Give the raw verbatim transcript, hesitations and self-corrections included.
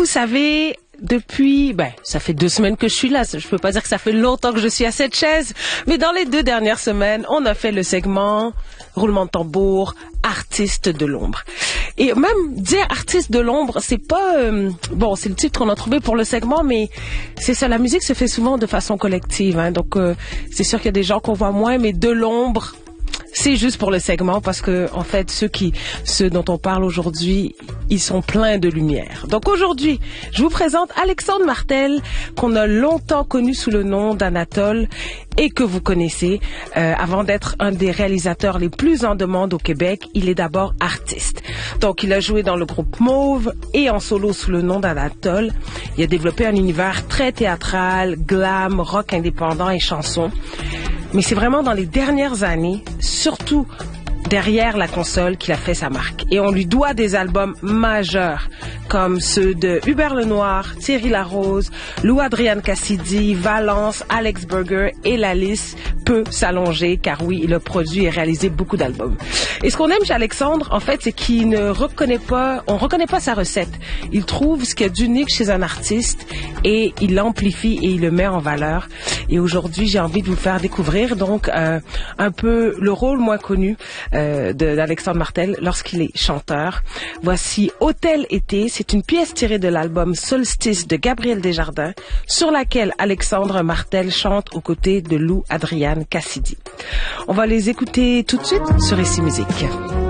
vous savez, depuis, ben, ça fait deux semaines que je suis là. Je peux pas dire que ça fait longtemps que je suis à cette chaise, mais dans les deux dernières semaines, on a fait le segment roulement de tambour, artiste de l'ombre. Et même dire artiste de l'ombre, c'est pas euh, bon, c'est le titre qu'on a trouvé pour le segment, mais c'est ça. La musique se fait souvent de façon collective, hein, donc euh, c'est sûr qu'il y a des gens qu'on voit moins, mais de l'ombre. C'est juste pour le segment parce que, en fait, ceux qui, ceux dont on parle aujourd'hui, ils sont pleins de lumière. Donc aujourd'hui, je vous présente Alexandre Martel, qu'on a longtemps connu sous le nom d'Anatole et que vous connaissez. Euh, avant d'être un des réalisateurs les plus en demande au Québec, il est d'abord artiste. Donc il a joué dans le groupe Mauve et en solo sous le nom d'Anatole. Il a développé un univers très théâtral, glam, rock indépendant et chansons. Mais c'est vraiment dans les dernières années, surtout derrière la console, qu'il a fait sa marque. Et on lui doit des albums majeurs, comme ceux de Hubert Lenoir, Thierry Larose, Lou Adrian Cassidy, Valence, Alex Burger, et la liste peut s'allonger, car oui, il a produit et réalisé beaucoup d'albums. Et ce qu'on aime chez Alexandre, en fait, c'est qu'il ne reconnaît pas, on reconnaît pas sa recette. Il trouve ce qu'il y a d'unique chez un artiste et il l'amplifie et il le met en valeur. Et aujourd'hui, j'ai envie de vous faire découvrir donc euh, un peu le rôle moins connu euh, de, d'Alexandre Martel lorsqu'il est chanteur. Voici Hôtel Été, c'est une pièce tirée de l'album Solstice de Gabriel Desjardins, sur laquelle Alexandre Martel chante aux côtés de Lou Adrian Cassidy. On va les écouter tout de suite sur Ici Musique.